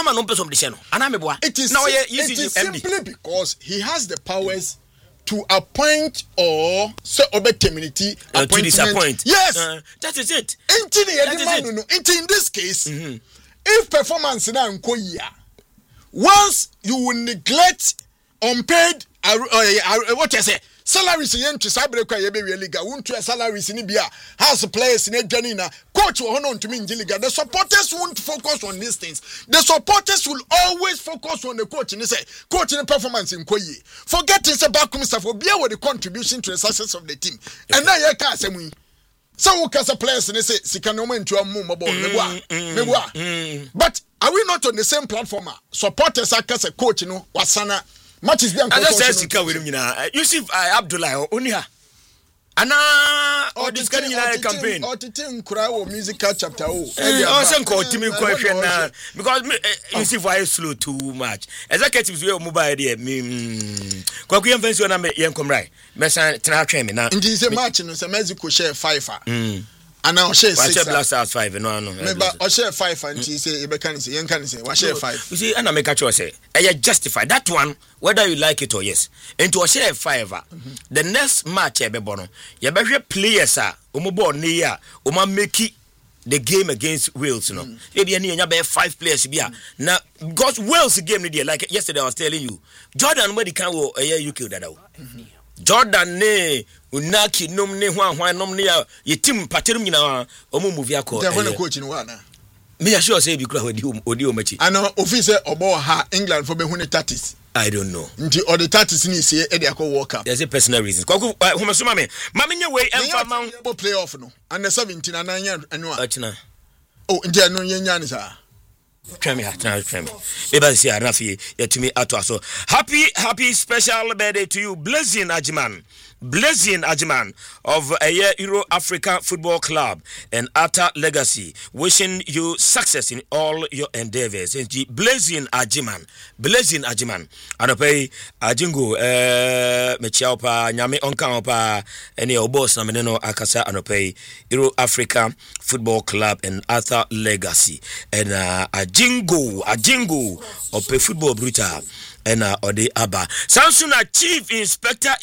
Mama no person de no. Ana meboa. It is simply because he has the powers to appoint or so obey community to disappoint. Yes. That is it. In this case, if performance na nkoyia, once you will neglect unpaid what I say salaries yen to sabre kwa yebe liga won't salaries ni bia house players in Janina coach will honor to me in liga. The supporters won't focus on these things. The supporters will always focus on the coach and say coach in performance in Koyi. Forgetting say back Mr. for beer with the contribution to the success of the team. And now you can't say we so kasa players and say sikanoma into a move but are we not on the same platform? Supporters are kasa coach no wasana match is being Yusuf Abdullah Onia. Ana or this kind of campaign. Or to crowd musical chapter. Some call Timmy question because Yusuf I slow too much. Executives will mobile idea. Kwaku Fancy when I met young come right. Messan Tana train me now. In this match, no, Mexico share 5. And now share 6. Blast out 5 no. Maybe I share 5 and she say you can say what share 5. You see, and I make a choice say I justify that one whether you like it or yes. And to share 5 the next match ebe bono you be players are omobo near oma make the game against Wales no. Maybe any nya be 5 players bia. Now because Wales game dey like yesterday I was telling you Jordan where the can wo UK dada. Jordan ne unaki nom ne hwan nom ne ya yetim paterum nyina omo movie akọ. They want coach in one. Me sure say bi kura odi o machi. Ana officer obo ha England for be hu ne 30s. I don't know. Nti or the 30s ni say e dey akọ World Cup. There's a personal reason. Kwaku homesoma me. Mama nye we emfa man playoff no. And the 17 and anu. Achina. Oh, nti anu yenya ni sa. Try me. Eba si arafi yetumi ato aso. Happy special birthday to you, Blazing Ajiman of Euro Africa Football Club and Utter Legacy. Wishing you success in all your endeavors. Blazing Ajiman. Anope Ajingo mechiao pa nyame onka pa ene obos na meneno akasa anope Euro Africa Football Club and Utter Legacy. And Ajingo ope football brutal and ode aba Samsuna Chief Inspector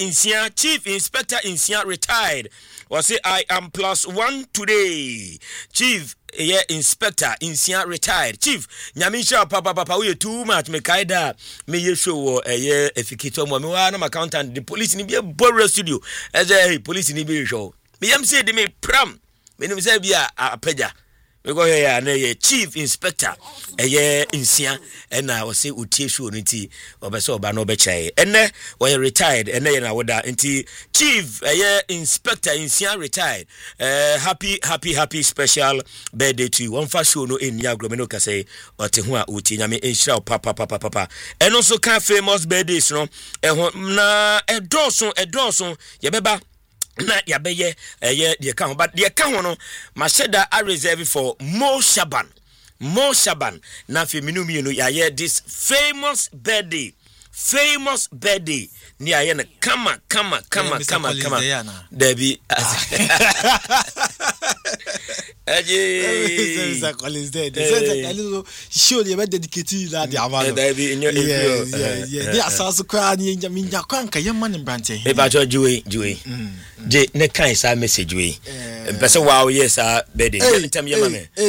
Insia retired was say I am +1 today. Chief Inspector Insia retired. Chief Nyamisha papa we too much me kaida me ye show efikito mo me wa na accountant the police ni be borrow studio as a police ni be show me am say de me pram me no say bia apaja we go here na Chief Inspector Insia and now say utie show nti obese oba no be chai enne we retired enne na woda nti Chief Inspector Insia retired. Happy special birthday to you. One fa show no in agro me no ka say ote ho a utie nyame enhira papa and also can famous birthdays no na edoso ye beba na yabeye de ka ho but de ka ho no ma sheda a reserve for Mo Shaban na feminu no ya this famous birthday ni aye na kama Debbie Mr. Collins dead. Show you dedicated that the amount. Yeah. They are so crying in Jaminja Kwanka, young man in Branty. About your Joey. J. Nekai sa message we. Person wow, yes, Betty. Tell me your mommy.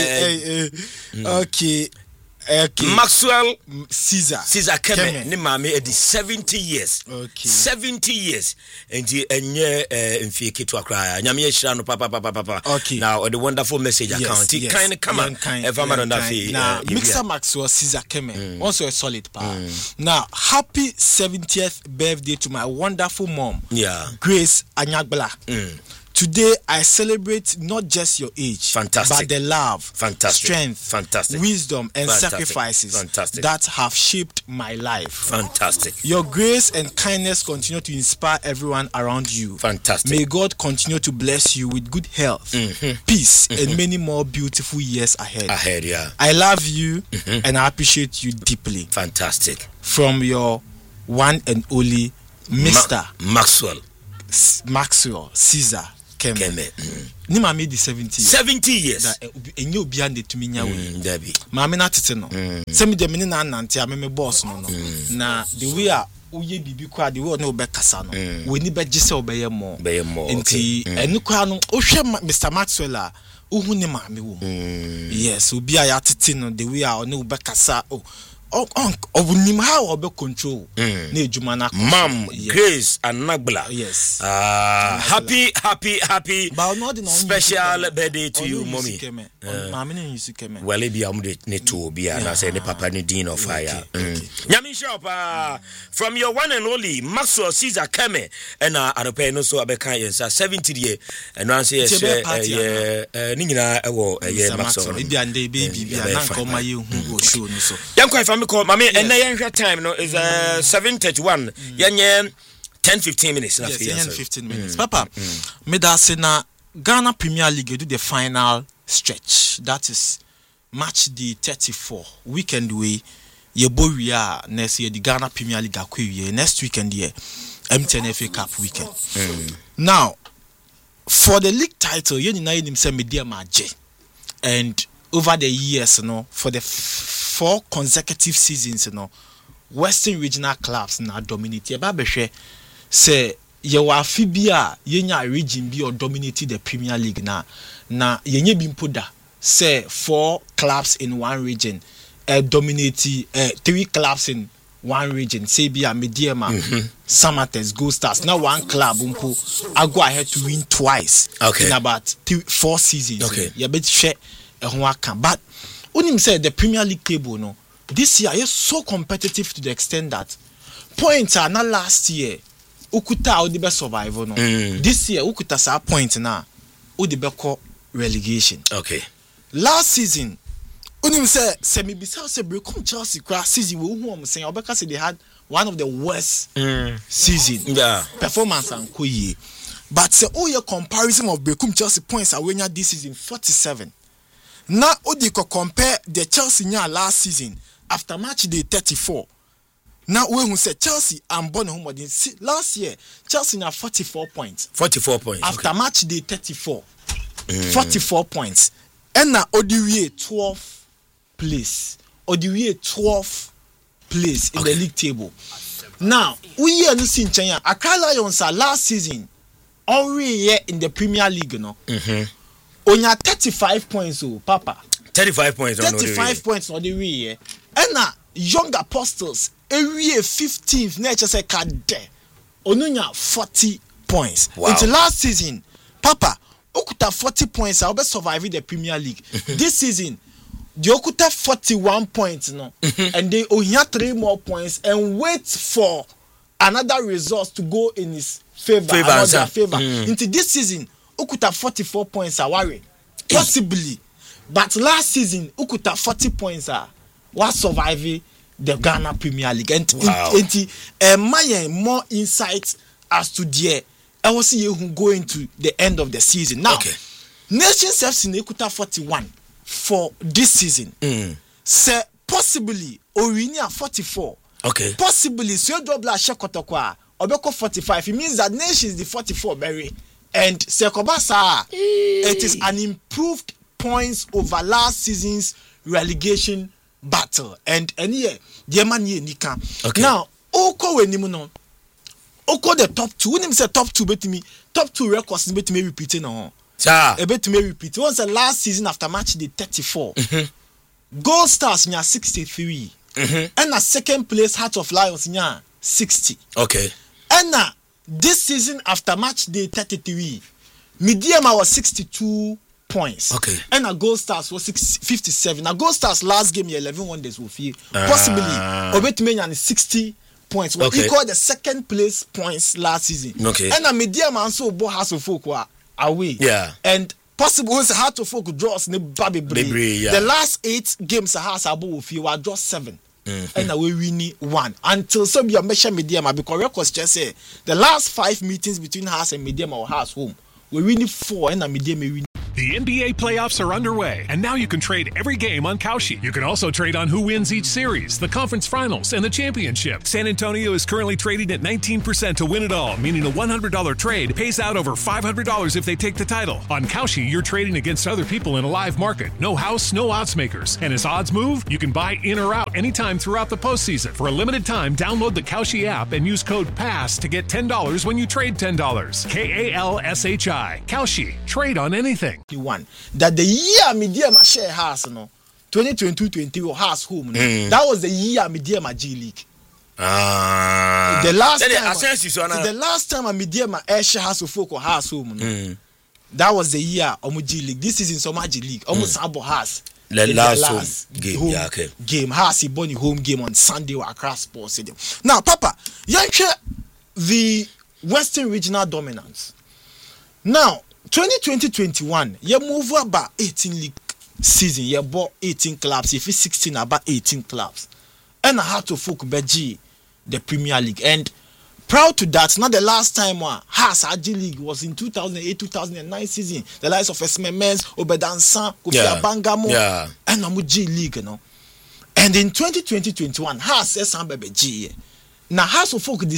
Okay. Maxwell Caesar Keme ni mame edi 70 years. Okay. 70 years. Enti enye mfie ketu akra. Nyame ehira no papa. Okay. Now the wonderful message account. He kind come on. Now Mixer Maxwell Caesar Keme also a solid power. Now happy 70th birthday to my wonderful mom. Yeah. Grace Anyagbala. Today I celebrate not just your age, fantastic, but the love, fantastic, strength, fantastic, wisdom, and fantastic, sacrifices fantastic, that have shaped my life. Fantastic. Your grace and kindness continue to inspire everyone around you. Fantastic. May God continue to bless you with good health, peace, and many more beautiful years ahead. Yeah. I love you and I appreciate you deeply. Fantastic. From your one and only Mr. Maxwell Caesar Keme. Ni ma made 70 years. That enye obi ande tumi nya we. Dabi. Ma me na tete no. Se me de me na nante a me boss no. Na the way a uye bibi kwa the way no be kasa no. We ni be gise obeye mo. Nti enu kwa no ohwe Mr. Maxwell uhu ni ma me wo. Yes, obi a ya tete no the way a no be kasa of nim how obe control na ejuma na Mam Grace Anagbla. Yes. Happy special birthday to you, mommy. Well, maybe I'm the two be and I say the papa ni Dean of Fire. Nyami shop from your one and only Maxwell Caesar Keme and I pay no so abeka yes 70 year and I say ningina ewo Maxwell baby na come my you show no so Mami, and the time no is 7:31. Yenye 10-15 minutes. Yes, 10-15 minutes. Papa, me da say na Ghana Premier League do the final stretch. That is match the 34 weekend way. Ye boria next year the Ghana Premier League akwe next weekend here MTN FA Cup weekend. Now, for the league title, you know him say media maje. And over the years, for the 4 consecutive seasons, Western regional clubs na dominate. Eba behwe say ye wa fibia yenya region bi or dominated the Premier League na yenye bi mpoda say 4 clubs in one region dominate 3 clubs in one region. Say be a Mediema, Samates, Gold Stars. Now 1 club I go ahead to win twice in about 4 seasons. Okay. You bet share but Unim said the Premier League table this year is so competitive to the extent that points are not last year. Ukuta or the best survival This year Ukuta sa point na o the beko relegation. Okay. Last season Unim said semi bisa say come Chelsea crash season we who am saying Obeka say they had one of the worst season performance and koye. But say your comparison of Becum Chelsea points are winning this season 47. Now, Odiko compare the Chelsea nya last season after match day 34. Now, we say Chelsea and Bono last year, Chelsea nya 44 points. 44 points. After match day 34. 44 points. And now, Odiwie 12th place. Odiwie 12th place in the league table. Now, we are losing China. Accra Lions last season, already in the Premier League, on your 35 points, Papa. 35 points. 35 points on the way. And now, Young Apostles, every 15th, nature say Kade. Onunya 40 points. Wow. Until last season, Papa, Okuta 40 points, I'll be surviving the Premier League. This season, the Okuta 41 points, and they only 3 more points and wait for another result to go in his favor. Into this season, Ukuta 44 points are worry. Possibly. But last season, Ukuta 40 points are was surviving the Ghana Premier League. And my more insights as to the I will see you who go into the end of the season. Now, Nations FC Ukuta 41 for this season. Say possibly Orinia 44. Okay. Possibly so double Shekotokwa Obeko 45. It means that Nations the 44 berry. And Sekobasa, it is an improved points over last season's relegation battle. And here, the man nika. Now, Oko Wenimuno, Oko the top 2. When him say top 2, bet me top 2 records bet me repeating on. A bet me repeat. Once the last season after match the 34. Gold Stars nya 63. And a second place Heart of Lions nya 60. Okay. And this season after match day 33, Mediema was 62 points. Okay. And a Gold Stars was 57. Now Gold Stars last game 11 wonders will feel possibly Obetmenya 60 points. What equal the second place points last season. Okay. And a Mediema also bought House of Folk away. Yeah. And possible was Heart of Folk draws ne Baby Bray. The last 8 games a House Abu will feel were just 7. And we win 1 until some your measure Mediema because records just say the last 5 meetings between House and Mediema or House home we win 4 and a Mediema win The NBA playoffs are underway, and now you can trade every game on Kalshi. You can also trade on who wins each series, the conference finals, and the championship. San Antonio is currently trading at 19% to win it all, meaning a $100 trade pays out over $500 if they take the title. On Kalshi, you're trading against other people in a live market. No house, no odds makers. And as odds move, you can buy in or out anytime throughout the postseason. For a limited time, download the Kalshi app and use code PASS to get $10 when you trade $10. KALSHI. Kalshi. Trade on anything. That the year media ma share house no 2022-20 house home no. That was the year media ma G League. The last time a media ma share house of folk or house home no. That was the year omo G League. This is in some G League. Almost Sabo has the last game. Home game has a bunny home game on Sunday or across Sports Stadium. Now, Papa, you the Western Regional Dominance. Now, 2020-21, you move about 18 league season. You bought 18 clubs. If it's 16, about 18 clubs. And I had to focus Beji, the Premier League. And proud to that, not the last time Haas AG League was in 2008-2009 season. The likes of Esme Men's, Obedansan, Kofi Abangamo, and Amuji League, you know. And in 2020-21, Haas Beji. Now Haas will focus the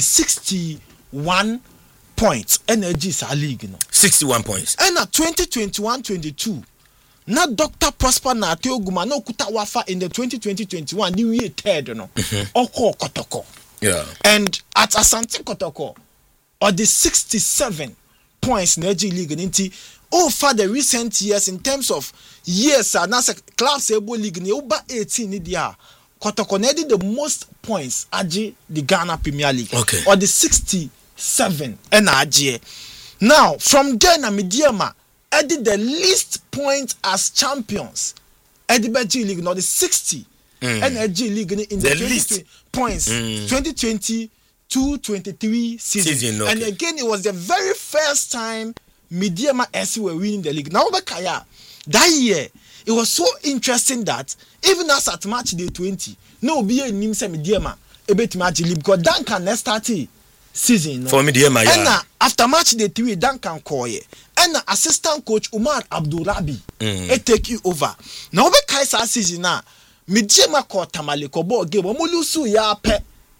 61 points energy is a league, you know. 61 points. And at 2021-22, now Dr. Prosper na Teoguma no kuta wafa in the 2020-21 new year third, you know. Oko Kotoko. Yeah. And at Asante Kotoko, or the 67 points in energy league in over the recent years in terms of years, and as a club able league in over 18 in the Kotoko needed the most points at the Ghana Premier League. Okay. Or the 67 NRG. Now, from there, Mediama added the least points as champions. Edibeji League, now the 60 NRG League in the 20 points. 2022-23 season. Okay. And again, it was the very first time Mediama SC were winning the league. Now, Bekaya, that year, it was so interesting that even as at match day 20, no be a name say Mediama a bit match league because Duncan next 30 season. For Mediama, yeah. And after match day 3, Duncan Koye and assistant coach Umar Abdurabi take you over. Now we Kaisa season now. Mediama ko tamale ko ball game omolusu ya pe.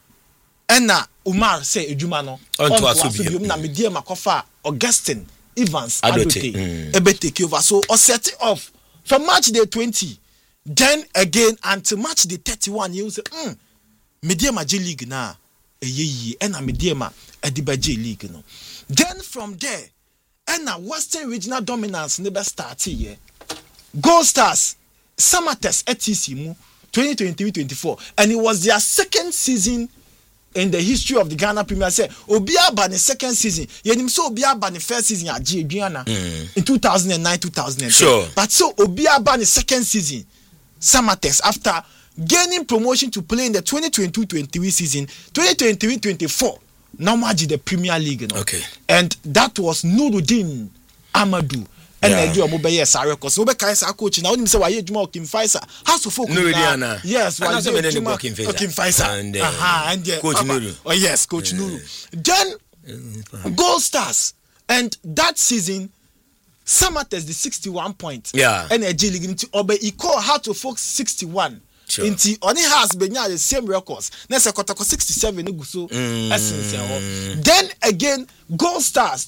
And Umar say ejuma no. Onto asubi na Mediama ko fa Augustine Evans Adote ebe take over. So or set it off from match day 20. Then again until match day 31, you say, Mediama J League na ye and Mediama Edibaji League no. Then from there, and Western Regional Dominance never started here. Gold Stars, Samatex ETC mu 2023-24, and it was their second season in the history of the Ghana Premier. Say Obia ban the second season. Yenim so Obia ban the first season at Ghana in 2009-2010. Sure. But so Obia ban the second season. Samatex after gaining promotion to play in the 2022-23 season, 2023-24, now manage the Premier League. You know? Okay. And that was Nuruddin Amadou. And I do a mobile yes, I record. So, Bekaisa coach now, say, why you Kim Pfizer? Has to focus. Yes, why you Kim Pfizer? And Coach Nuru. Oh, yes, Coach Nuru. Then, Gold Stars. And that season, Samatex the 61 points. Yeah. Energy League into Obe Iko had to focus 61. Sure. Inti only has been the same records. Next Kotoko 67 so essence. Then again, Gold Stars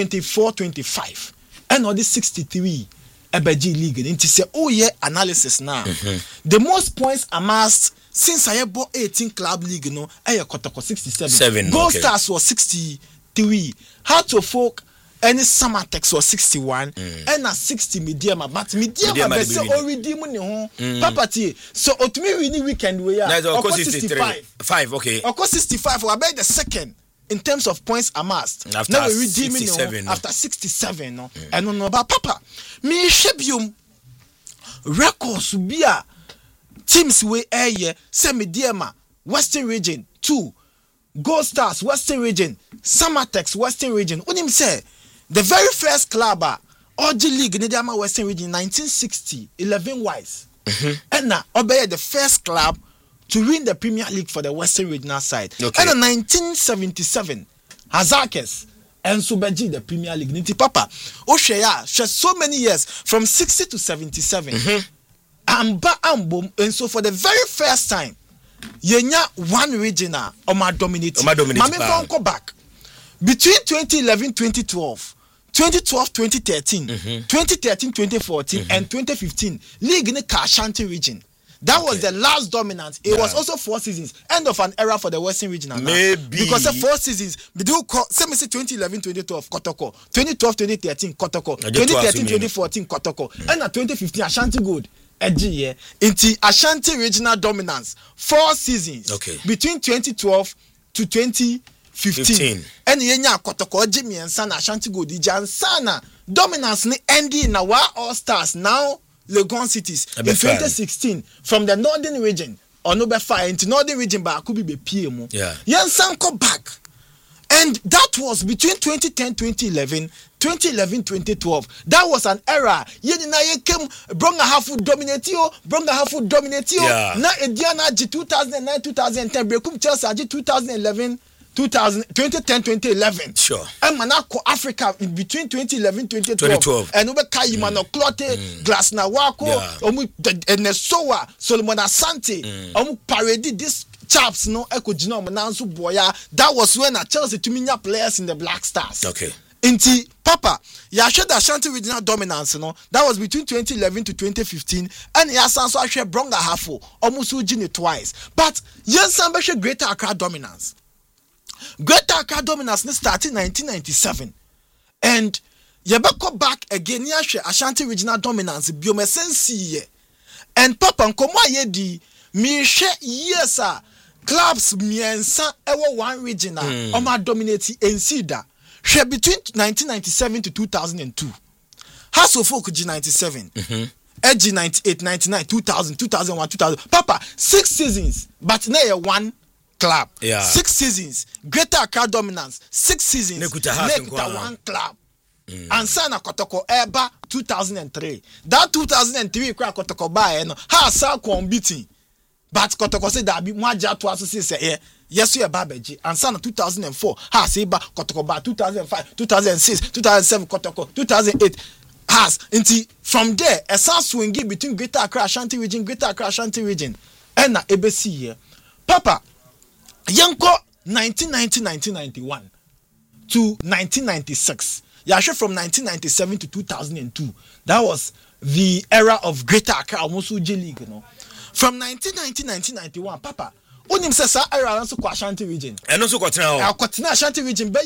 2024-25 and on the 63 Ebeji League. Inti say oh yeah analysis now. The most points amassed since I bought 18 club league Kotoko 67. Gold Stars was 63. Had to folk any Samatex was 61 and a 60 Mediama, but Mediama be say already money home. Papa T. So ultimately we need weekend we are. Of course 65. Okay. Of course 65. We are by the second in terms of points amassed. After now we 67. After 67. No. And no but Papa. Me shebium records be a teams we air say Mediama Western Region 2. Gold Stars Western Region, Samatex Western Region. What him say? The very first club, OG League in the Western Region, 1960, 11 wise. And now, Obey the first club to win the Premier League for the Western Regional side. Okay. And in 1977, Hazakes, and so beji the Premier League. Niti papa, Oshaya, she so many years from 60 to 77. Amba ambom, and so for the very first time, yenya one regional Oma dominating. Mami Fonko back between 2011-2012. 2012-2013, 2013-2014, and 2015, League in the Ashanti region. That was the last dominance. It was also 4 seasons. End of an era for the Western region. Maybe. Because of 4 seasons. We do say 2011-2012, Kotoko. 2012-2013, Kotoko. 2013-2014, Kotoko. And 2015, Ashanti Gold. Into Ashanti regional dominance. 4 seasons. Okay. Between 2012 to 2015. And yenya Kotoko, Jimmy and Sana, Ashanti Gold, Jan Sana. Dominance ni ending in our All Stars now. Legon cities in 2016 from the northern region or no fire into northern region but could be PMO. Yeah. Yansan come back. And that was between 2010-2011, 2011-2012. That was an era. Yedina came Bronga Hafu dominatio. Yeah. Na Ediana 2009-2010 Brekum Chelsea 2010-2011. Sure. And Monaco Africa in between 2011-2012. And we kai Mano Clote, Glass Nawako, Nesoa, Solomon Asante, parody this chaps no Eko Gino Manansu Boya. That was when I Chelsea to minya players in the Black Stars. Okay. Inti Papa, ya share the Ashanti regional dominance, no. That was between 2011 to 2015, and ya sanso I share Bronga Hafo, almost Ujini twice. But yes, some Greater Accra dominance. Greater Accra dominance started in 1997, and yebeko back again yashe Ashanti regional dominance biomesensi and Papa nkomo yedi mi hwe yes clubs miensa ewo one regional oma dominate ensida hwe between 1997 to 2002 House of Folk G97 Edge 98 99 2000 2001 2000 Papa 6 seasons but na one club. Yeah. 6 seasons. Greater Accra dominance. 6 seasons. Nekuta one club. And Sana Kotoko Eba 2003. That 2003 Kotoko Ba ha sa beating. But Kotoko said that be Maja to say yes you Babeji. And Sana 2004 ha Seba Kotoko Ba 2005 2006 2007 Kotoko 2008 has inti from there a sound swing between Greater Accra Ashanti region and na EBC here. Papa Yanko 1990-1991 to 1996. Yashe from 1997 to 2002. That was the era of Greater Accra Omosuji League, you know. From 1990-1991, Papa, unim se sa era also kwa Ashanti region. And also Kwatina Ashanti region be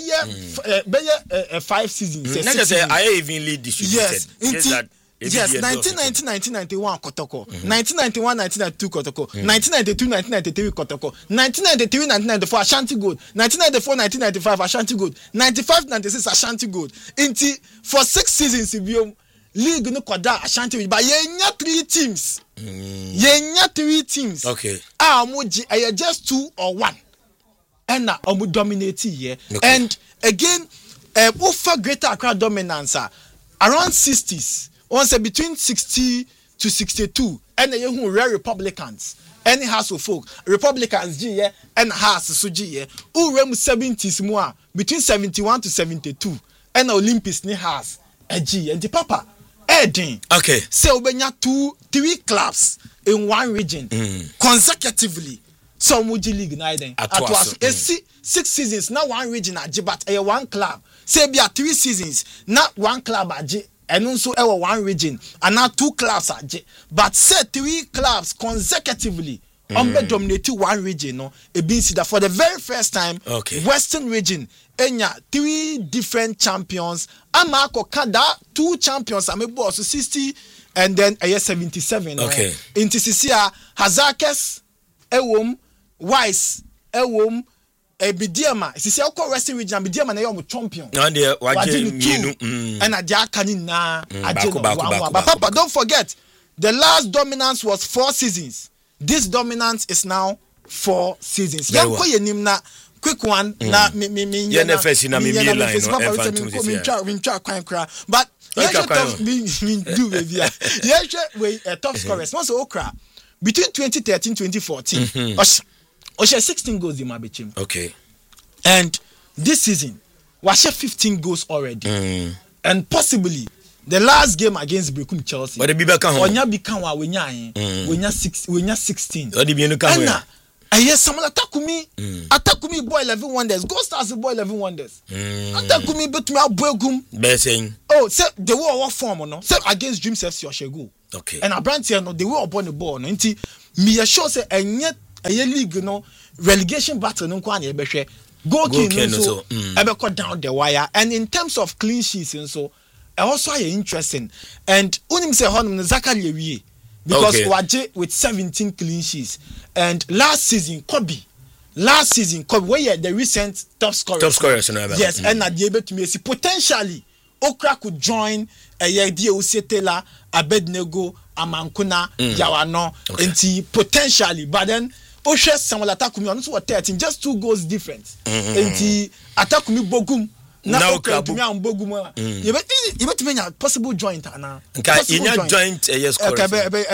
5 seasons. Not just I even lead distributed. Yes, 1990-1991 Kotoko, 1991-1992 Kotoko, 1992-1993 Kotoko, 1993-1994 Ashanti Gold, 1994-1995 Ashanti Gold, 95-96 Ashanti Gold. Inti for 6 seasons league no koda Ashanti, but yenya 3 teams. Yenya 3 teams. Okay. Amuji just 2 or 1. And na omu dominate here. And again, over Greater Accra dominance around 60s. Once between 60 to 62, and you rare Republicans, any House of Folk, Republicans G and House Suji, who rem 70s more between 71 to 72, and Olympics ni has a G and the Papa Edding. Okay, so when you 2-3 clubs in one region consecutively, so Muji League neither at 6 seasons, not one region at G, but a one club. Say be 3 seasons, not one club at G. And also one region and now 2 clubs are but say 3 clubs consecutively dominate one region no it means that for the very first time Western region enya 3 different champions amako kada 2 champions amebo so 60 and then 77 okay into Sisia Hazakes ewom Wise ewom Bidiama, sisi akọ Western region Bidiama na yom champion. And waje mienu. And aja kanina aje. But Papa, don't forget, the last dominance was 4 seasons. This dominance is now 4 seasons. Yanko yenim na quick one na me NFS na me line no. But do baby. We top scorers. Once okra between 2013-2014. Osha 16 goals in Mabechim. Okay. And this season, was 15 goals already. And possibly the last game against Bekum Chelsea. But the Biba can Onya become we nya 16. Odi bi enu kan. Na aye Samuel Atakumi boy 11 wonders. Go Stars boy 11 wonders. Atakumi betumi abogum. Be saying. Oh, say the war form no. Say against Dreams FC Oshego. Okay. And Abrantia no the way upon the ball no. Nti me sure say enye league no relegation battle no kwa na ebehwe. Goalkeeping so ebeko down the wire, and in terms of clean sheets and so also are interesting. And unim say honum Zachary Ewie because Waje with 17 clean sheets, and last season Kobe where the recent top scorer yes and na dey able to me see potentially Okra could join a year Usetela Abednego Amankuna Yawano and potentially, but then Oshe Samuel Atakumi on 13, just 2 goals difference. And Atakumi Bogum now to me on Boguma. You bet me a possible joint ana. Joint yes correct.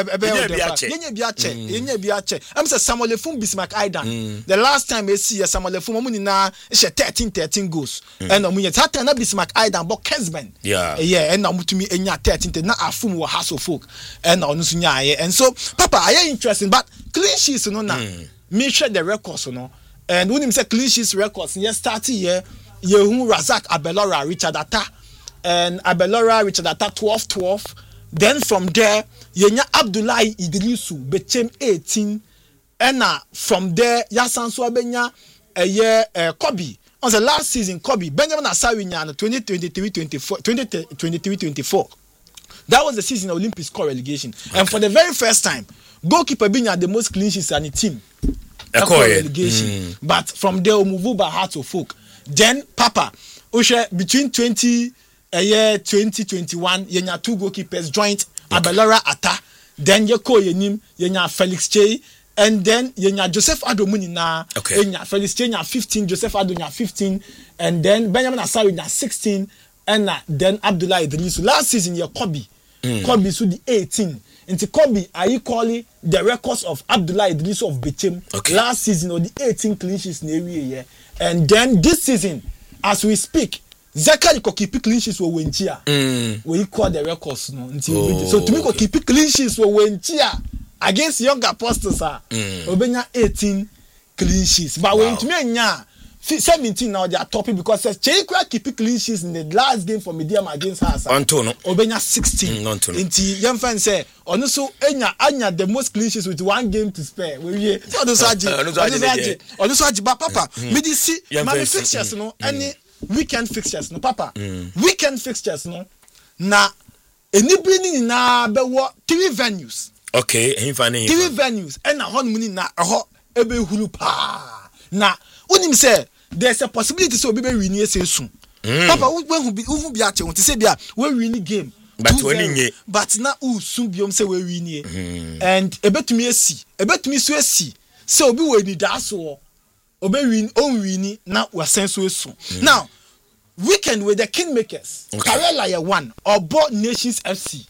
I'm say Samuel Efum Bismarck Aidan. The last time I see Samuel Efum omuni na 13 goals. And omuye that na Bismarck Aidan but Kesben. Yeah and na mutumi enya 13 na afum wo House of Folk. And onu so nya and so papa I interesting but clean sheets no na me share the records no. And when him say clean sheets records yes start here Yehu Razak Abelora Richard Atta and Abelora Richard Atta 12. Then from there Yenya Abdullahi Idrisu became 18 and from there Yasanso Abenya a year Kobe on the last season Kobe Benjamin Asawinya 2023-24 that was the season Olympics score relegation and for the very first time goalkeeper being at the most clean sheets on the team relegation but from there Umuvuba Hearts of Folk. Then Papa Ushe between 2021 yenya 2 goalkeepers joint Abelora Atta then yeko yenim yenya Felix Chey and then yenya Joseph Adomuni na yenya Felix Chey nya 15 Joseph Ado nya 15 and then Benjamin Asawi nya 16 and then Abdullah Idrisu last season ye Kobe so the 18 into Kobe are equally the records of Abdullah Idrisu of Bechem last season or the 18 clean sheets in every year. And then this season, as we speak, Zachary keep clean sheets were winchia. We equal the records no until so to me keep clean sheets were winchia against Young Apostles Obenya 18 clean sheets. But when to me 17 now they are topping because Cheikwa keep clean sheets in the last game for Medium against us. Antono Obenya 16. Inti young fan say onuso anya the most clean sheets with 1 game to spare. We onuso aji but papa me dey see my fixtures no any weekend fixtures no papa weekend fixtures no na anybody na be 3 venues. Okay, 3 venues and na honmuni na ho ebe hulu pa na unim say there's a possibility so be win say soon. Papa when who be ache won say bia we win game but but na soon biom say we win and ebetumi so asi say obi we ni da so obi win on win na we sense so now weekend with the Kingmakers Karela ye 1 Obo Nations FC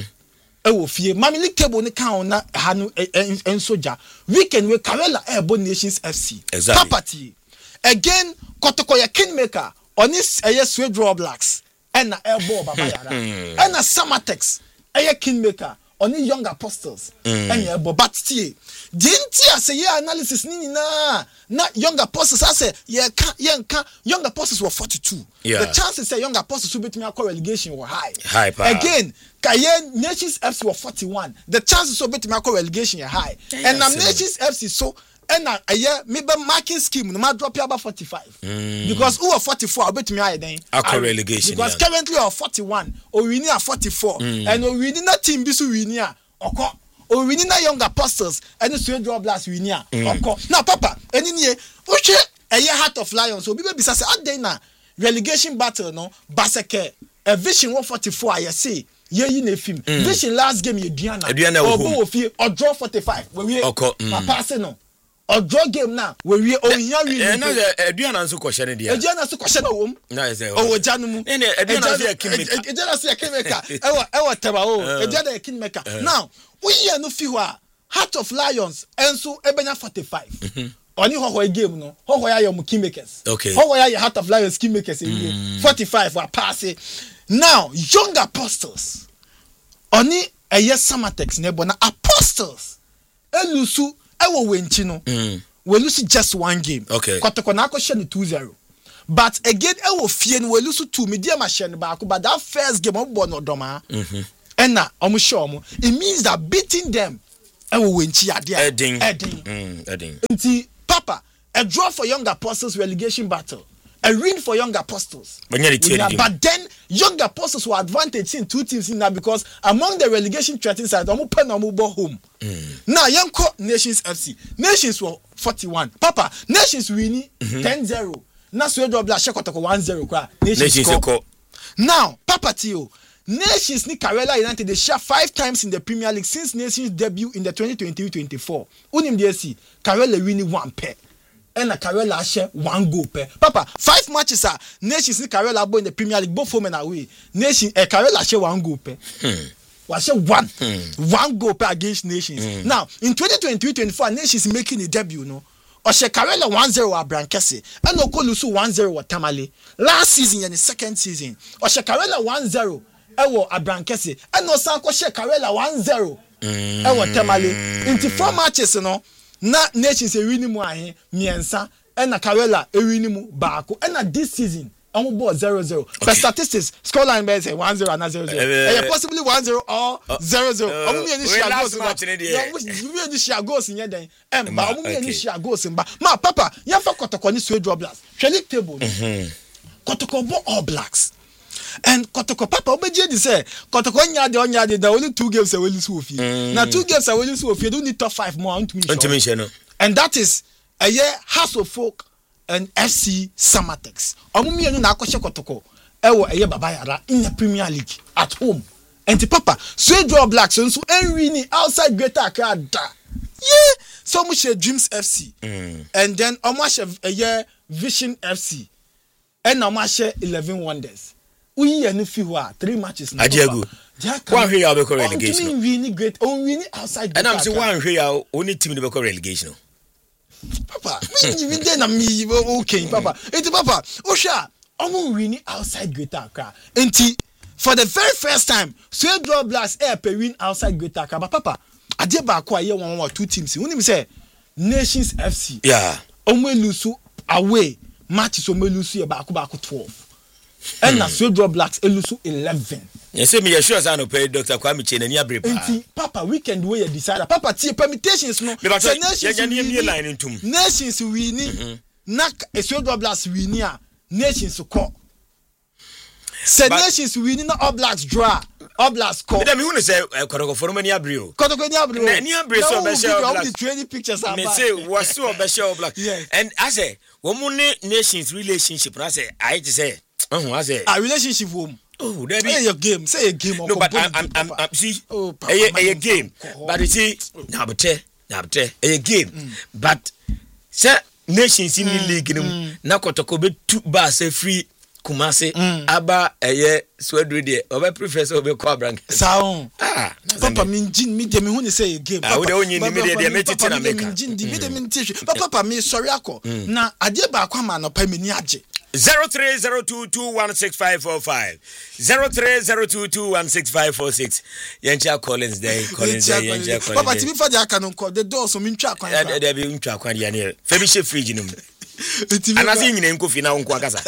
ewo fie mami league table ni kan na hanu ensoja weekend we Karela Ebo Nations FC property again Kotokoya Kingmaker oni Swede Raw Blacks and Ebo Baba Yara and Samatex Kingmaker oni Young Apostles and Ebo but tie dintia say ye analysis ni na Young Apostles say ye kan Young Apostles were 42 the chances say Young Apostles will beat me across relegation were high again Kayen Nations FC were 41 the chances of beating me across relegation are high and Nations FC so and maybe marking scheme no matter drop about 45 because who are 44 bet me higher than relegation because currently are 41 or we near 44 and we need that team bisu we near or we need Young Apostles and the Swede Raw Blacks we near now papa and in here uche Heart of Lions so be say at na relegation battle no baseke a Vision 144 I say ye na film Vision last game ye Diana obo ofie or draw 45 we papa say no or draw game now we onya na aduana nso kwhye ne dia aduana nso kwhye na wom na say o janu mu aduana say Kingmaker aduana say Kingmaker ewa teba aduana Kingmaker now we here no fi ho Heart of Lions enso ebenya 45 Oni ho game no. Ho ya your key makers. Okay. Ho ya your Heart of Lions key makers in 45 were passing. Now, young apostles. Oni eye Samatex nebo na apostles. Elusu ewo wenchi no. We lose just one game. Okay. Kotoko na akoshe ni 2-0. But again ewo fie no we lose 2 media machine back but that first game obo no doma. And na omo show omo. It means that beating them ewo wenchi ade. Edding. Nti Papa, a draw for young apostles relegation battle. A win for young apostles. But then young apostles were advantage in 2 teams in that because among the relegation threatening sides, omo pen omo ball home. Now young Nations FC. Nations were 41. Papa, Nations winning 10-0. Now Sweden Black Shekotoko 1-0 kwa. Nations score. Now, Papa Tio, Nations ni Karela United they share 5 times in the Premier League since Nations debut in the 2023-24. Unim DSC, Karela winning 1 pair. And a Karela share 1 goal per. Papa, 5 matches are Nations ni Karela bo in the Premier League both home and away. Nation Karela share 1 goal per. Was share 1 goal per against Nations. Now, in 2023-24 Nations making a debut no. Oshe Karela 1-0 wa Brankese and Okolusu 1-0 wa Tamale. Last season and the second season, Oshe Karela 1-0 ewo Abrankese and Osanko Oshe Karela 1-0 ewo Tamale. Into 4 matches no na Nations e win mu ahe miensa and na Karela e win mu baako and na this season I'm about 0-0. But statistics, scoreline by say 1-0 and 0-0. Possibly 1-0 or 0-0. I'm going to share goals. I'm to share goals in your day. But I'm going to share goals in. Ma Papa, you have Kotoko ni Sweden Blacks. Chalik table. Kotoko bo All Blacks. And Kotoko Papa obeje di say Kotoko nyade the only 2 games I will lose with you. Now 2 games I will lose with you. Don't need top 5 more on to me. And that is a year House of Folk and FC Samatex. Omumienu na akoshe Kotoko ewo eye baba yara in the Premier League at home. And the Papa Sweden Blacks so enwini outside Greater Accra da. Yeah, so much Dreams FC. And then omashe eye Vision FC. And omashe 11 Wonders. We enu fi ho 3 matches na. Adiago. One hwe ya be ko relegation. Winning great, winning outside. And I'm say one hwe ya only team be ko relegation. Papa, me then na me okay, Papa. It's Papa. Osha, omo winning outside Greater Accra. Enti for the very first time, Sweden Blacks win outside Greater Accra. But Papa, ade ba ko aye 1 or 2 teams. Woni me say Nations FC. Yeah. Omo lose away matches omo lose e ba ko 12. And na Sweden Blacks lose 11. You say me sure say no pay Dr. Kwame Chenani abreba. Enti Papa weekend we decide. Papa tie permutations no. Nations winning. Nak Sweden Blacks winning a Nations call. Say Nations winning na All Blacks draw. All Blacks call. Me who say Kotoko for many abrio. Kotoko ni abrio. Ni abrio so be share All Blacks. The training pictures are. Me say was so be share All Blacks. And I say wo mu Nations relationship I say I just say I say a relationship home. Oh, there be your game. Say a game. No, but I'm see. Oh, a game. But you see, nabte, a game. But say Nations in the league, na Kotoko be 2 bars free. Kumase aba Sweden there. Obe professor obe kwa brank. Sound. Papa minjin me dem hu ne say a game. We dey only media dey metiti na make. Minjin di me dem ntishu. Papa me sorry akọ. Na ade ba kwa ma no pa me ni age. 0302216545 0302216546 Yencha Collins Day Papa tibi fa dia kan nko the door so me ntwa kwan there be ntwa kwan dia ne fa bi she fridge num anase nyina nkofi na nko akasa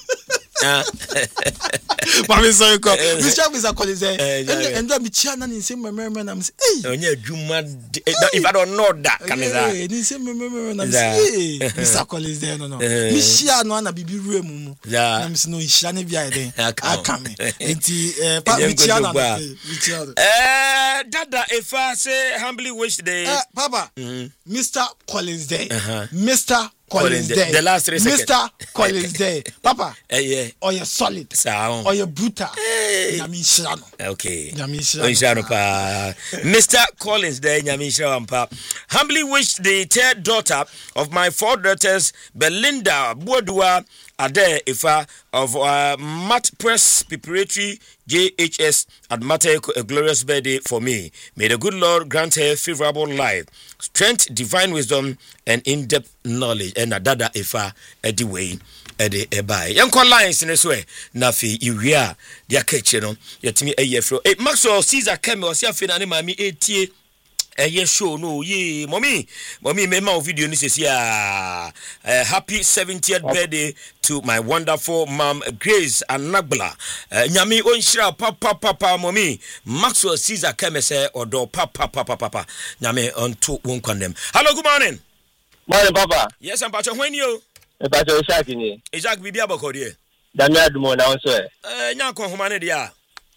Mami sorry ko Mr. Mr. Collins and do me chia na ni say member na me say onye adwuma if I don't know that can say ni say member na me say Mr. Collins there no me chia no na bibi rue mu na me say no chia na bia den aka me enti pa me chia na me chia dada if I say humbly wish the Papa Mr. Collins there Mr. Collins Day. The last 3 seconds. Mr. Collins Day. Papa. Yeah. Or you're solid. Sound. Or you're brutal. Nyamishano. Okay. Nyamishano. Pa. Mr. Collins Day. Nyamishano pa. Humbly wish the 3rd daughter of my 4 daughters, Belinda Bodua Ade Ifa of Matt Press Preparatory JHS at Matter a glorious birthday for me. May the good Lord grant her favorable life, strength, divine wisdom, and in-depth knowledge. And Adada Ifa Ediway. Ede ebai yankɔ lines ne so na fe iwia dia kache no yetimi eyefro Maxwell Caesar Kemi osi afi na ne mami etie show no ye mommy me ma video ni sesi happy 70th birthday to my wonderful mom Grace Anagbla nyame onhira papa mommy Maxwell Caesar Kemi say odo papa nyame onto won kwanem. Hello, good morning papa. Yes, I'm Pacho. When you Pacho Isaac ni. Isaac bibi abako die. Damia dumo na onso nya kon homa ne dia.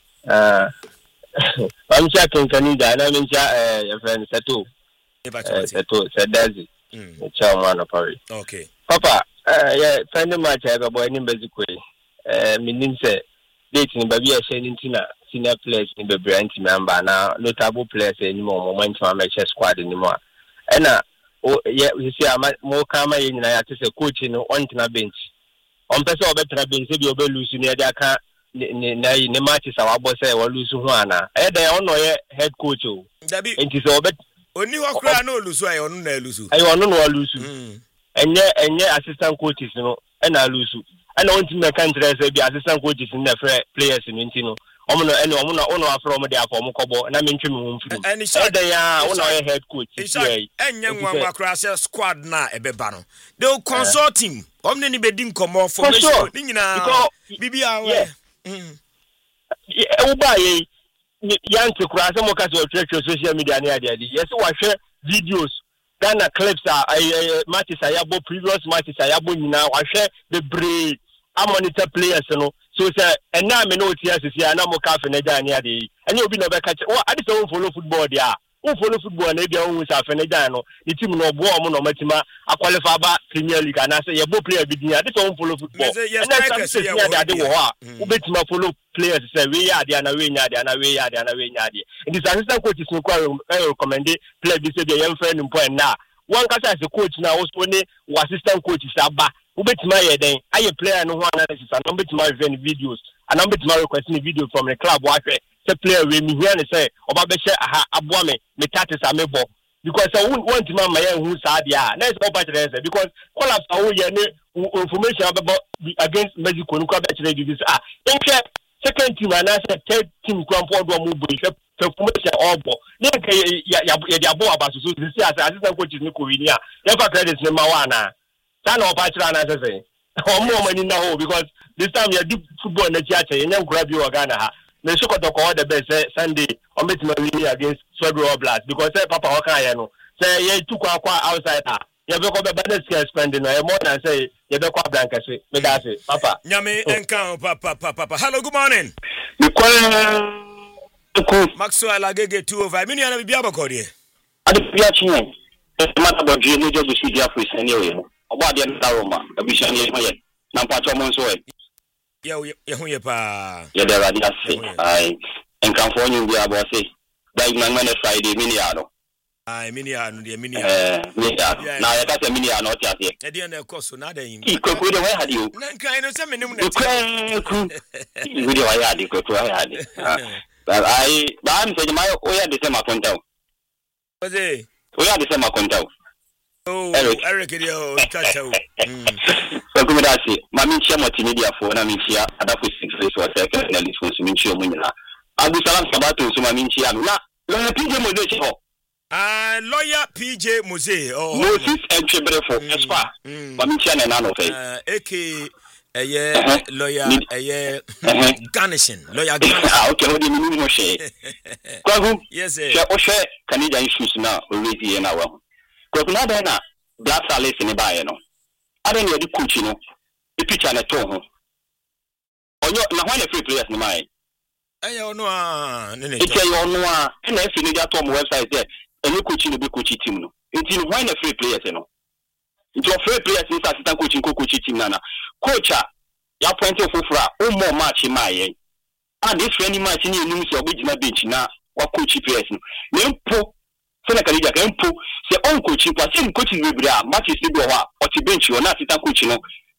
I'm checking Canada na mincha your friend Seto. Seto Sedazi. Chairman of Paris. Okay. Papa, yeah, friend my chair boy ni bezikwe. Meaning say date ni baby a shedding senior players in the brand member na notable players anymore moment to make squad anymore. And yeah, you see, I'm more calmer in I say coaching on the bench. On person or better bench, if you be losing near that car, ne matches our boss say or lose one. I don't know head coach. And it's all but only what cry no lose. I don't know lose. I want to know lose. And yeah, assistant coaches, you know, and I lose. I don't think the country say be assistant coaches in the players in Intino. Ono from there for Mokobo and I mention and it's they are head coach. And young one across squad na ebebano. They'll consult him. Omni bedin come for sure. BBA. Ubaye young to cross some social media near the yes, I share videos. Ghana clips are matches ayabo previous matches ayabo now. I share the breed. I monitor players, you know. So say, and now me know TS is here. Now mo cafe na jani adi. And you be no catch. Oh, I just don't follow football there. Who follow football? Na dia who say cafe na jani. The team no bo mo no matima. I qualify ba Premier League. And I say you bo player be there. I just don't follow football. And then some say here they do what? Who bet ma follow players say we are there na we nya there na we are there na we nya there. And this assistant coach is no recommend player be say the young friend in point now. One kasa as a coach now also ne assistant coach is aba. Ubetima yeden aye player no ho analysis and ubetima even videos and ubetima requesting video from the club what say player we me here say oba be share aha aboa me tatis amebo because I want to my who sad ya na is oba tell because collapse awo ye ne information about against Mexico no kwa be tell you this second team and third team kwampo do mo bo information obo ne ka ya dia bo aba so this as assistant coach ni ko wini a ya fa credit ni ma wa na Sana opachira na sese. Omo mani na ho because this time you do football na chiache yenye grab you Ghana ha. Me soko to call the best Sunday on bet me win against Swedro Blast because say papa waka ya no. Say ye tu kwa outside ha. Ye be ko be balance spend no. E more than say ye be kwa blanca say. Me da say papa. Nyame enka papa. Hello, good morning. Me call Maxwell Agege 205. Me na bibia bakodi. Ade bia chin. Mata bodje no just see dia face anyway. About the Taroma, a vision yet, Nampacho Monsoy. Yeah, pa. Yeah, there are just I and California, we are bossy. Like my man Friday, Miniano. I Miniano, the Miniano. Now I got a Miniano, not yet. At the end of course, another in. He could go away, had you. Kind of some minimum. Video I had, you could I had. But I'm saying my way at the same account. Was it? We are the same account. Oh, Eric, yo, Chacho. So, come on, see. Mammy Chama Media for Namicia, Adapu 6 days was second, and this was Minchio Munila. Abu Salam Sabato, Sumaminchia, lawyer PJ Mose. Lawyer PJ Mose, or Moses and Chebre for Espa, Maminchian and Anofe. AK, a year, lawyer, a year, garnishing, lawyer garnishing. Okay, what do you mean, Moshe? Yes, Oshe, Canadian issues now, already in our. Because now then, black salaries in the buy, no. I don't know the coach, you know. The pitcher and a toe. Or now when the free players in my. I don't know. It's a no, and I finish that on website there. And you coaching the big coaching team. It's in when the free players, you know. It's your free players is assistant coaching team, Nana. Coacher, you are pointing for more match in my. And this friendly match in your news, your original bench now, what coaching players. Sena Kalija Kempo, say on coaching, but same coaching will be matches to go or to bench or not, coaching.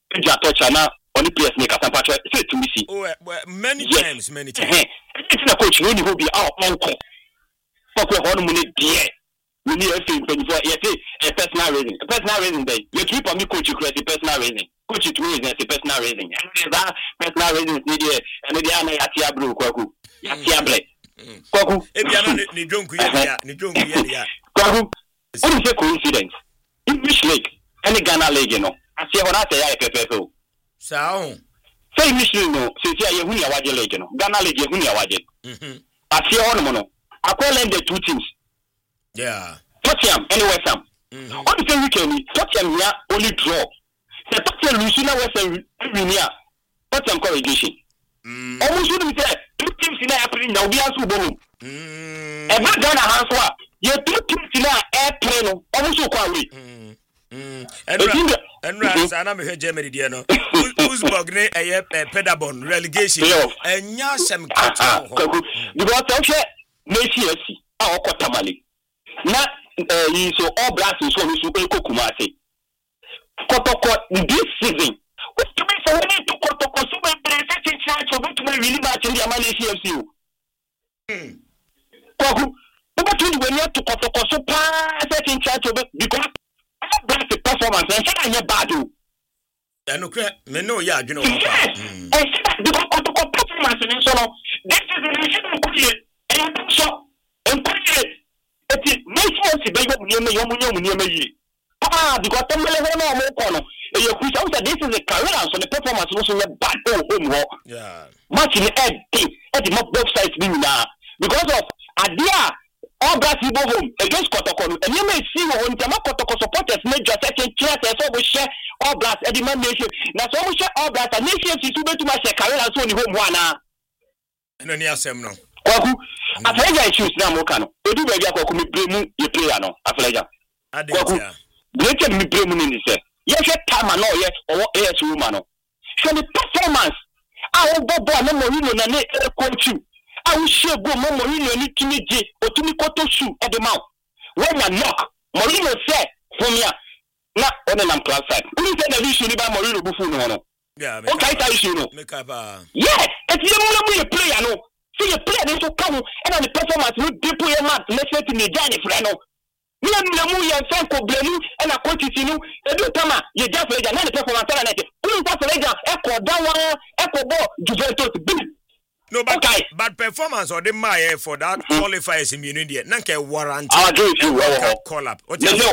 Eja touch na only players make a patch say to me see. Oh, many times. It's na coach no ni ho bi uncle. For one money dear. We need everything before you say a personal reason. A personal reason day. You keep on me coach you create a personal reason. Coach it is a personal reason. And that personal reason need here and the ana yatia bro kwaku. Yatia ble. Kwaku. Ebiana ni jonku ya. Kwaku. What is a coincidence? English league any Ghana league you know. I say when I say I pepe. Sao. Say English league no. Say ya huni awaje league you know. Ghana league huni awaje. I say on mono. I call them the two teams. Yeah. Tottenham and West Ham. On the same weekend, Tottenham here only draw. The Tottenham lose na West Ham win here. Tottenham correlation. Almost wouldn't say two teams in April now we are so boom. And not Ghana Hanswa. You two teams in airplane almost so quite weak. And Rasa, I'm a Germany, dear. No, Uzbog, a pedabon relegation. And Yasam, because I'm sure our Kotamali. Na so all blacks in so we Eko Kumasi. Kotoko this season. What to be for when to Kotoko so many players in charge of it to really match in the Amani CFC. Koku, but when you to Kotoko so pass in charge of it because all blacks the performance and say I'm bad. Me no ya you know. Because Kotoko performance and so this is the nation and so eti nation be go munye yi because temele ho na mo ko no e ye kusa so this is a career so the performance no so bad home ho match in edi mo website bi na because of adia all that you go home against Kotoko no and you may see wo ntama Kotoko supporters major certain chance so we share all that edi man nation na so we share all that nation si be to ma share career so ni home ho ana eno ni asem no Kwaku, afreja issues na moka no. Edu baabi akwaku me play mu ye player no. Afreja. Kwaku. Greater me play mu ni se. Ye hwe time na oye owo AS woman no. So the performance a wo bobo na Mourinho na ne coach. A wo share go Mourinho ni timi je, otumi koto shoe e de ma. When you knock, Mourinho say from here. Na on am class side. Who say na issue ni ba Mourinho bufu no. Yeah, okay, that issue no. Make up yes, it's the player no. See you play this to come and the performance will people your mouth, let's say to me, Danny Freno. Me and Lamu and Franco Blemu and a coach you know, every time you just read another performance. Who is that? Echo down, Echo ball, Juventus. No, but performance or the Maya for that qualifiers immunity. Nanke warrant. I'll do it. You call up.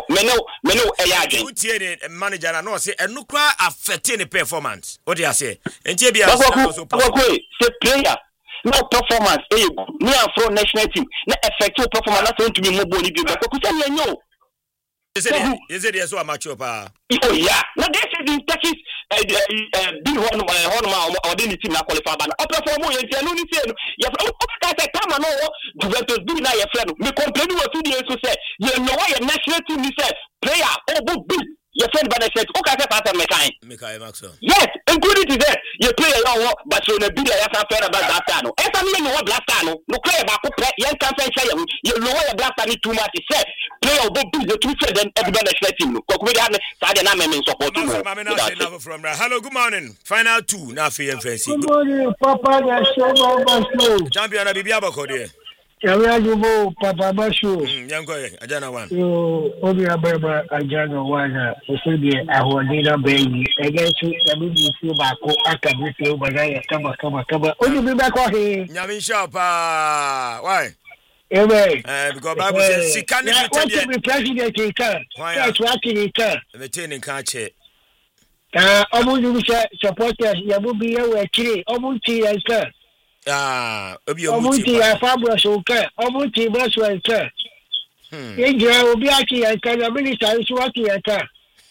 Me no, manager and no say, and no cry affecting the performance. What do you say? And JB say player. No performance, me and from national team. No effective performance. That's going to be more body builder. Because you know. Is it yes or mature pa? Oh yeah. Now this is in Turkish. Big one or the team na qualify. But perform more. You know, you have okay. Come on, Juventus do na your friend. Me complain with you. So say you know why your national team is player. Oh, big. Your friend by the set. Okay, I pass on Mekai Maxwell. Yes, including to that. You play your but you know be there. I can't about that time. If I mean you black time, no play about you can't say you know your black time too much. He said play your big the two then everybody let him. Support from hello, good morning. Final two now for fancy. Good morning, Papa. Champion Bibiabako there. Yawajubo Papa Basho. Yanko Ajana one. Obi Ababa Ajana one. Osudi Ahwadina Baby. Against WBC Bako Akabisi Bagaya Kaba. Obi be back here. Yamin Shapa. Why? Because Bible says she can't be president in car. That's what he can. Retaining catch. Obu supporters Yabubi Yawe Obuti and car. Obuti Fabulous okay. Obuti Boswell okay. India will be actually a kind of minister is working at her.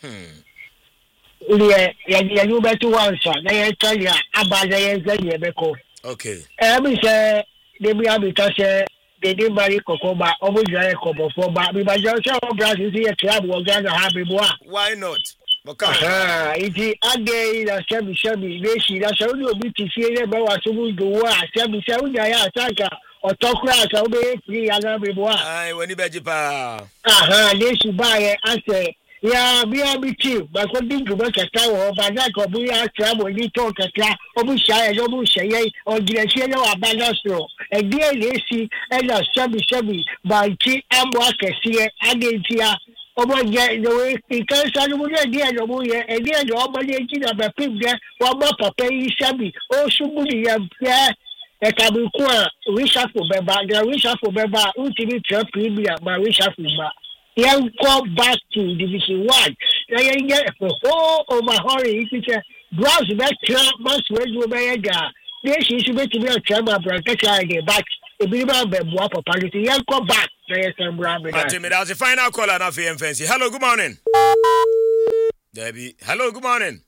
You better one shot. They tell you about the Beko. Okay. Every say they be able to say they didn't marry Kokoba, almost like Kobo for Baby, but just all Brazil see a club was going to have a boy. Why not? It is a day that Shabby, that's only a bit to see about what to war. Shabby, Attacker or talk right, I'll be free. I love you. When you bet you, they should buy it. I say, ya bia biti ba ko di juba kaka wo ba na ko bu ya tra mo ni to kaka obu sha e obu sha ye o gire shi ye wa ba na so e die le si e na shabi ba ki ambo akesi e agentia obo je do e kan sa no ye die no bu ye e die do obo le ki na ba pip de wa ba papa yi shabi o shubu ni ya e ka bu ko reshuffle beba ultimate premier ba reshuffle ba yan go back to division 1 yan get over hurry it is brass back club must we be ga they should be to be a chamber bracket again back e be ba bebo papa yan go back yes brother that's the final call na for fancy. Hello, good morning. Debbie, hello, good morning.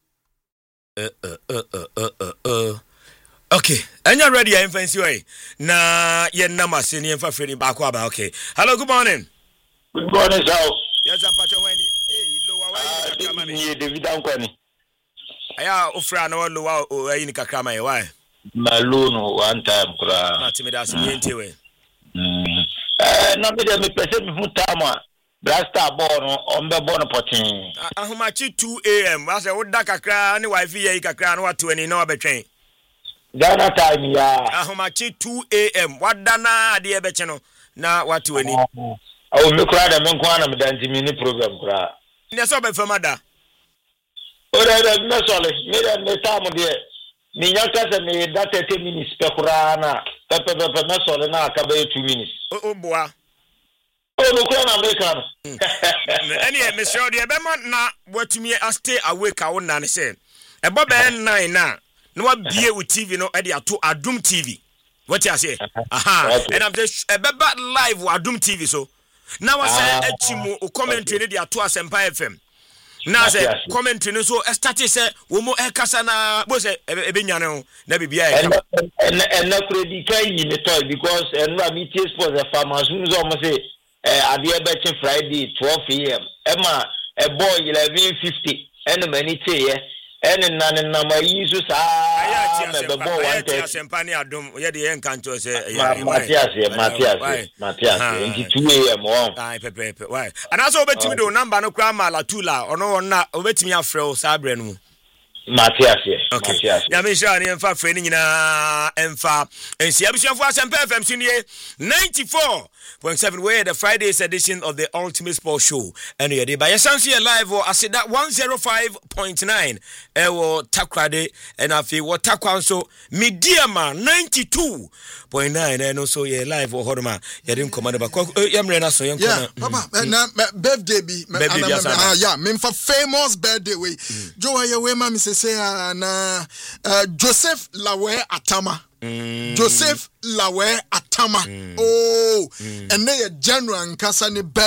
Okay, and you're ready, I'm fancy way. Na yen number senior for Freddie Bakwaba. Okay, hello, good morning. Good morning, sir. Yes, I'm Patawani. Hey, lower, David Anquani. I offer no lower or in Kakama. Why? Malone one time, Timidasi into it. Not be me present me Tama. Blaster born on the Bonaparte. How much 2 a.m. I said, what Dakakra, and wife, Kakran, what 20 no betray. Ghana time, yeah. How much 2 a.m. What Dana, dear Betchano? Now, what 20? I will make rather than Quantum than mini program. Yes, I'll be for mother. Oh, that's all. Made a time of the Minyakas and made that 30 minutes per Pepper Messol and I can 2 minutes. Oh, boy. Oh, no, American. Any, Miss Shorty, a bemont now, what to me, I stay awake. I won't understand. A Bob and 9 now. No one be with TV, no idea to Adum TV. What you say? Aha. Okay. And I'm just a bad live with Adum TV. So now I say, Echimo, commentary, the Atua Sempa FM. Now I say, commentary, so I started say, Womo Ekasana, was a Ebinyano, never be and not really carrying the toy because and Ramitis for the farmers who's almost say, I'll be a Friday, 12 a.m. Emma, a boy 11:50, and a many say, and none number uses the ball one Sempani Adum, yet the encanto say, Matthias, 2 a.m. Why? And also bet me do number no grandma la tula or no not obey me a fro sabrenu. Matthias, okay. Yamisha and Enfa Freddy Enfa and Siabisha for Sempa FM Senior 94.7 where the Friday's edition of the Ultimate Sports Show. And you're by Essentia Live or I said that 105.9 Ewo Takrade and I feel what Takwanso Mediama 92.9 and also yeah live or Horma. You didn't come about Yamrena so young. Yeah, Papa, birthday be yeah, mean for famous birthday way. Joe, your way, Mammy say na Joseph Lawe Atama. Joseph Lawe Atama. Oh, and they a general and Kasani